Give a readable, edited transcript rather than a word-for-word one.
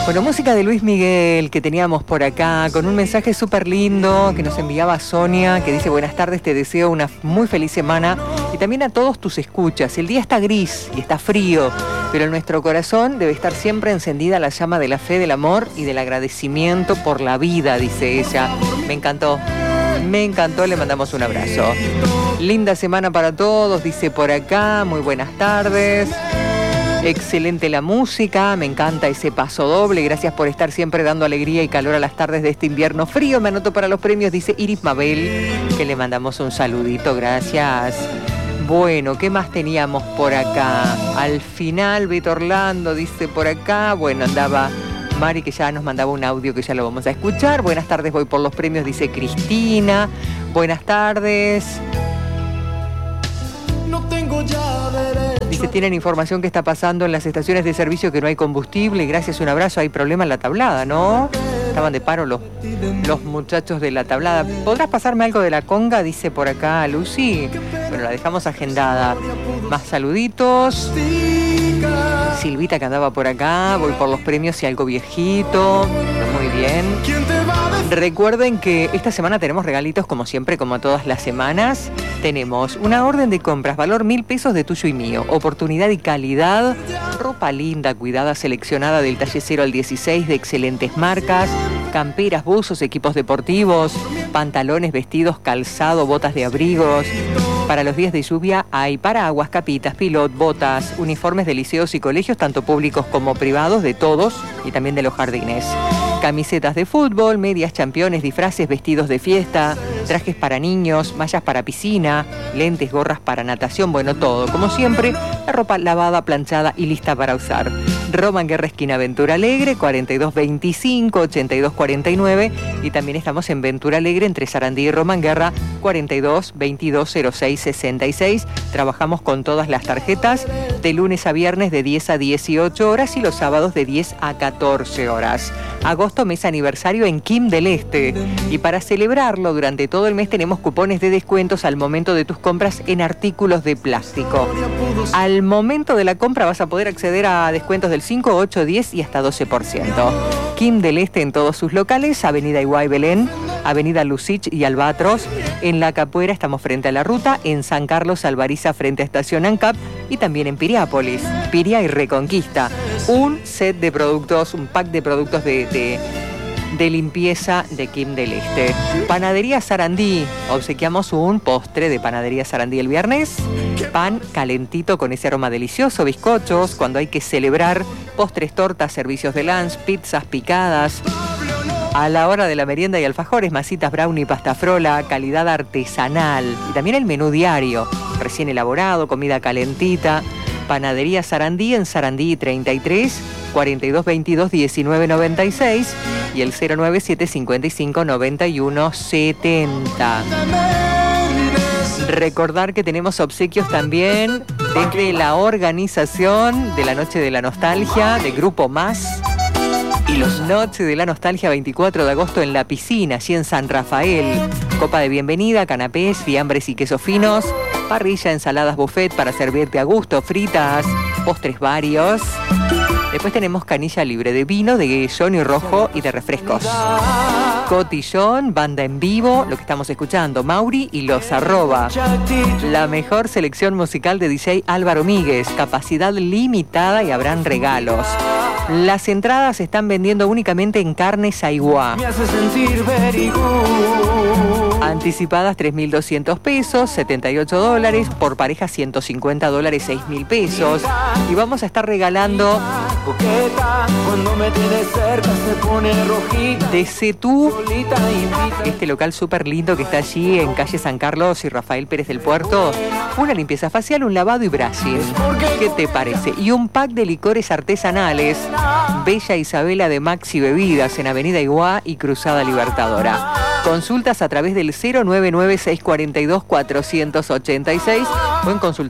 Bueno, música de Luis Miguel que teníamos por acá, con un mensaje súper lindo que nos enviaba Sonia, que dice: buenas tardes, te deseo una muy feliz semana y también a todos tus escuchas. El día está gris y está frío, pero en nuestro corazón debe estar siempre encendida la llama de la fe, del amor y del agradecimiento por la vida, dice ella. Me encantó, le mandamos un abrazo. Linda semana para todos, dice por acá, muy buenas tardes. Excelente la música, me encanta ese paso doble, gracias por estar siempre dando alegría y calor a las tardes de este invierno frío. Me anoto para los premios, dice Iris Mabel, que le mandamos un saludito, gracias. Bueno, ¿qué más teníamos por acá? Al final, Beto Orlando dice por acá, bueno, andaba Mari, que ya nos mandaba un audio que ya lo vamos a escuchar. Buenas tardes, voy por los premios, dice Cristina. Buenas tardes. No tengo ya derecho. Dice, tienen información que está pasando en las estaciones de servicio, que no hay combustible. Gracias, un abrazo. Hay problema en la tablada, ¿no? Estaban de paro los muchachos de la tablada. ¿Podrás pasarme algo de la conga? Dice por acá Lucy. Bueno, la dejamos agendada. Más saluditos. Silvita, que andaba por acá. Voy por los premios y algo viejito. Muy bien. Recuerden que esta semana tenemos regalitos como siempre, como todas las semanas. Tenemos una orden de compras, valor 1.000 pesos de tuyo y mío. Oportunidad y calidad. Ropa linda, cuidada, seleccionada del talle 0 al 16 de excelentes marcas. Camperas, buzos, equipos deportivos, pantalones, vestidos, calzado, botas de abrigos. Para los días de lluvia hay paraguas, capitas, pilot, botas, uniformes de liceos y colegios, tanto públicos como privados, de todos y también de los jardines. Camisetas de fútbol, medias, championes, disfraces, vestidos de fiesta, trajes para niños, mallas para piscina, lentes, gorras para natación, bueno, todo. Como siempre, la ropa lavada, planchada y lista para usar. Román Guerra, esquina Ventura Alegre, 4225-8249. Y también estamos en Ventura Alegre, entre Sarandí y Román Guerra, 42220666. Trabajamos con todas las tarjetas, de lunes a viernes de 10 a 18 horas y los sábados de 10 a 14 horas. Agosto, mes aniversario en Kim del Este. Y para celebrarlo, durante todo el mes tenemos cupones de descuentos al momento de tus compras en artículos de plástico. Al momento de la compra vas a poder acceder a descuentos del 5, 8, 10 y hasta 12%. Kim del Este en todos sus locales, Avenida Iguay Belén, Avenida Lucich y Albatros. En La Capuera estamos frente a la ruta, en San Carlos Alvariza frente a Estación ANCAP y también en Piriápolis, Piria y Reconquista. Un set de productos, un pack de productos de limpieza de Kim del Este. Panadería Sarandí, obsequiamos un postre de Panadería Sarandí el viernes. Pan calentito con ese aroma delicioso, bizcochos, cuando hay que celebrar, postres, tortas, servicios de lunch, pizzas picadas. A la hora de la merienda y alfajores, masitas, brownie, pasta frola, calidad artesanal. Y también el menú diario, recién elaborado, comida calentita. Panadería Sarandí en Sarandí 33 4222 1996 y el 09755 9170. Recordar que tenemos obsequios también desde la organización de la Noche de la Nostalgia de Grupo Más. Y los Noche de la Nostalgia, 24 de agosto en La Piscina, allí en San Rafael. Copa de bienvenida, canapés, fiambres y quesos finos, parrilla, ensaladas buffet para servirte a gusto, fritas, postres varios. Después tenemos canilla libre de vino, de Johnny Rojo y de refrescos. Cotillón, banda en vivo, lo que estamos escuchando, Mauri y Los Arroba. La mejor selección musical de DJ Álvaro Míguez, capacidad limitada y habrán regalos. Las entradas se están vendiendo únicamente en Carnes Aiguá. Me hace sentir very good. Anticipadas 3.200 pesos, $78, por pareja $150, $6.000 pesos. Y vamos a estar regalando de Cetú, este local súper lindo que está allí en calle San Carlos y Rafael Pérez del Puerto, una limpieza facial, un lavado y brushing. ¿Qué te parece? Y un pack de licores artesanales, Bella Isabela de Maxi Bebidas, en Avenida Iguá y Cruzada Libertadora. Consultas a través del 099-642-486 o en consulta